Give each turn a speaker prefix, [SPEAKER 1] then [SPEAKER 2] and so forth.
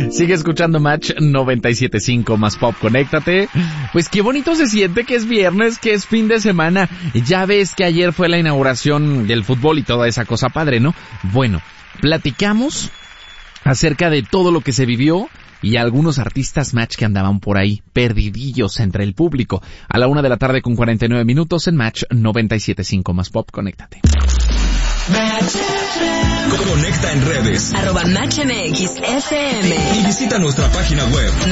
[SPEAKER 1] Sigue escuchando Match 97.5 más Pop, conéctate. Pues qué bonito se siente que es viernes, que es fin de semana. Ya ves que ayer fue la inauguración del fútbol y toda esa cosa padre, ¿no? Bueno, platicamos acerca de todo lo que se vivió y algunos artistas Match que andaban por ahí, perdidillos entre el público. A la 1:49 p.m. en Match 97.5 más Pop, conéctate.
[SPEAKER 2] Conecta en redes
[SPEAKER 3] @MatchMXFM
[SPEAKER 2] y visita nuestra página web